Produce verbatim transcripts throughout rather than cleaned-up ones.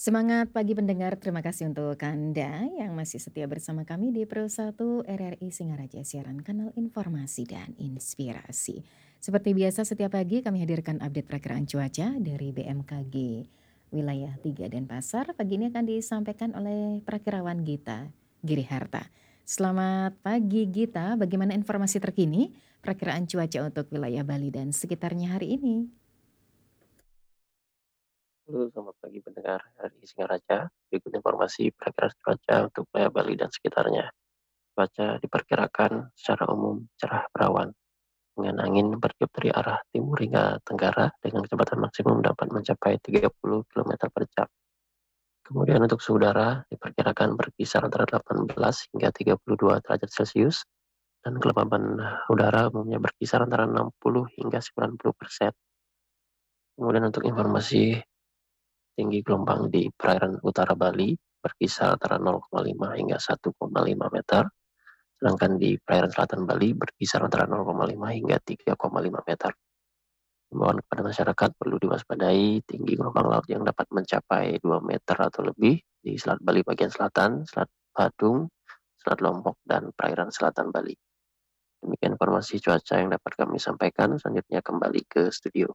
Semangat pagi pendengar, terima kasih untuk Anda yang masih setia bersama kami di Pro satu R R I Singaraja, siaran kanal informasi dan inspirasi. Seperti biasa setiap pagi kami hadirkan update perakiraan cuaca dari B M K G wilayah tiga Denpasar. Pagi ini akan disampaikan oleh perakirawan Gita Giriharta. Selamat pagi Gita, bagaimana informasi terkini perakiraan cuaca untuk wilayah Bali dan sekitarnya hari ini? Halo, selamat pagi pendengar R R I Singaraja. Berikut informasi perakiraan cuaca untuk wilayah Bali dan sekitarnya. Cuaca diperkirakan secara umum cerah berawan, dengan angin bertiup dari arah timur hingga tenggara dengan kecepatan maksimum dapat mencapai tiga puluh kilometer per jam. Kemudian untuk suhu udara diperkirakan berkisar antara delapan belas hingga tiga puluh dua derajat Celcius, dan kelembaban udara umumnya berkisar antara enam puluh hingga sembilan puluh persen. Kemudian untuk informasi tinggi gelombang di perairan utara Bali berkisar antara nol koma lima hingga satu koma lima meter, sedangkan di perairan selatan Bali berkisar antara nol koma lima hingga tiga koma lima meter. Himbauan kepada masyarakat perlu diwaspadai tinggi gelombang laut yang dapat mencapai dua meter atau lebih di Selat Bali bagian selatan, Selat Badung, Selat Lombok, dan perairan selatan Bali. Demikian informasi cuaca yang dapat kami sampaikan. Selanjutnya kembali ke studio.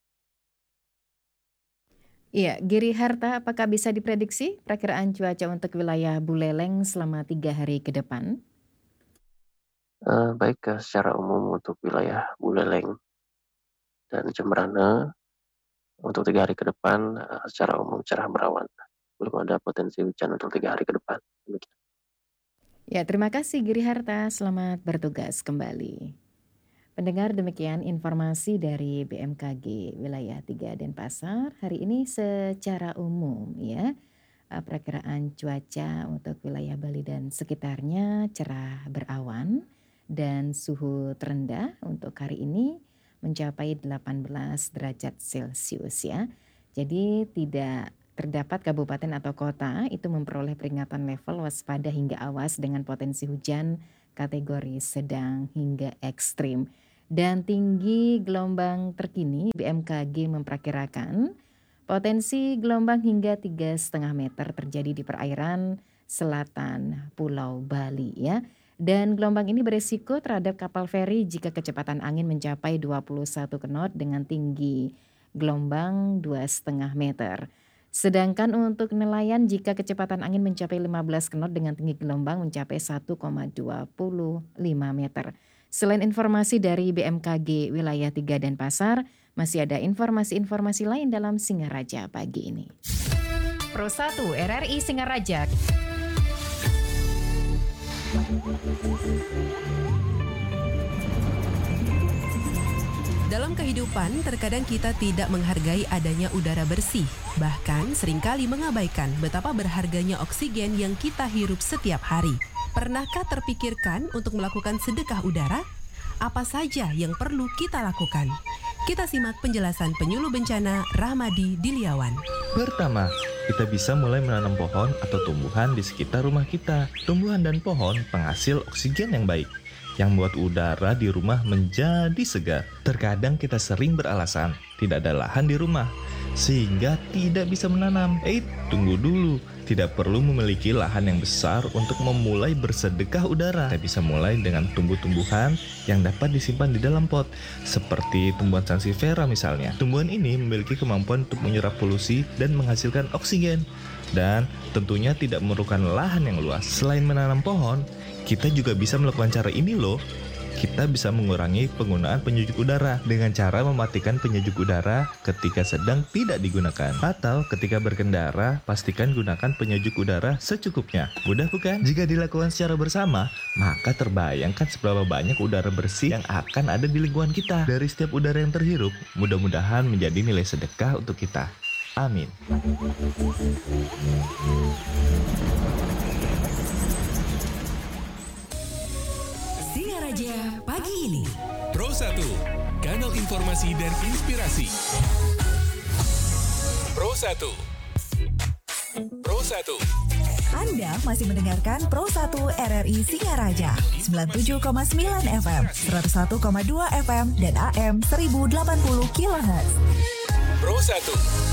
Iya, Giri Harta, apakah bisa diprediksi perakiraan cuaca untuk wilayah Buleleng selama tiga hari ke depan? Uh, baik, uh, secara umum untuk wilayah Buleleng dan Jemberana untuk tiga hari ke depan uh, secara umum cerah berawan. Belum ada potensi hujan untuk tiga hari ke depan. Demikian. Ya, terima kasih Giri Harta, selamat bertugas kembali. Pendengar, demikian informasi dari B M K G wilayah tiga Denpasar hari ini secara umum ya. Uh, Perakiraan cuaca untuk wilayah Bali dan sekitarnya cerah berawan dan suhu terendah untuk hari ini mencapai delapan belas derajat Celcius ya. Jadi tidak terdapat kabupaten atau kota itu memperoleh peringatan level waspada hingga awas dengan potensi hujan kategori sedang hingga ekstrim. Dan tinggi gelombang terkini B M K G memperkirakan potensi gelombang hingga tiga koma lima meter terjadi di perairan selatan Pulau Bali ya. Dan gelombang ini beresiko terhadap kapal feri jika kecepatan angin mencapai dua puluh satu knot dengan tinggi gelombang dua koma lima meter. Sedangkan untuk nelayan jika kecepatan angin mencapai lima belas knot dengan tinggi gelombang mencapai satu koma dua lima meter. Selain informasi dari B M K G wilayah tiga Denpasar, masih ada informasi-informasi lain dalam Singaraja pagi ini. Pro satu R R I Singaraja. Dalam kehidupan, terkadang kita tidak menghargai adanya udara bersih. Bahkan seringkali mengabaikan betapa berharganya oksigen yang kita hirup setiap hari. Pernahkah terpikirkan untuk melakukan sedekah udara? Apa saja yang perlu kita lakukan? Kita simak penjelasan penyuluh bencana Rahmadi Diliawan. Pertama, kita bisa mulai menanam pohon atau tumbuhan di sekitar rumah kita. Tumbuhan dan pohon penghasil oksigen yang baik, yang membuat udara di rumah menjadi segar. Terkadang kita sering beralasan tidak ada lahan di rumah, sehingga tidak bisa menanam. Eh, tunggu dulu. Tidak perlu memiliki lahan yang besar untuk memulai bersedekah udara. Kita bisa mulai dengan tumbuh-tumbuhan yang dapat disimpan di dalam pot, seperti tumbuhan sansevieria misalnya. Tumbuhan ini memiliki kemampuan untuk menyerap polusi dan menghasilkan oksigen, dan tentunya tidak memerlukan lahan yang luas. Selain menanam pohon, kita juga bisa melakukan cara ini loh. Kita bisa mengurangi penggunaan penyejuk udara dengan cara mematikan penyejuk udara ketika sedang tidak digunakan. Atau ketika berkendara, pastikan gunakan penyejuk udara secukupnya. Mudah bukan? Jika dilakukan secara bersama, maka terbayangkan seberapa banyak udara bersih yang akan ada di lingkungan kita. Dari setiap udara yang terhirup, mudah-mudahan menjadi nilai sedekah untuk kita. Amin. Singaraja pagi ini. Pro satu, kanal informasi dan inspirasi. Pro satu. Pro satu. Anda masih mendengarkan Pro satu R R I Singaraja sembilan puluh tujuh koma sembilan F M, seratus satu koma dua F M, dan A M seribu delapan puluh kilohertz. Pro satu.